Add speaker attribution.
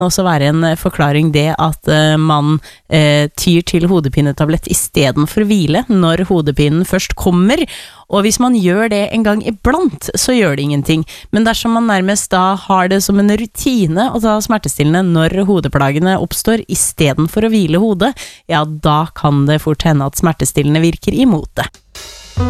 Speaker 1: også være en forklaring det at man tyr til hodepinetablett I stedet for hvile når hodepinen først kommer, og hvis man gjør det en gang iblant, så gjør det ingenting. Men dersom man nærmest da har det som en rutine å ta smertestillende når hodeplagene oppstår, I stedet for å hvile hodet, ja, da kan det fort hende at smertestillende virker imot det.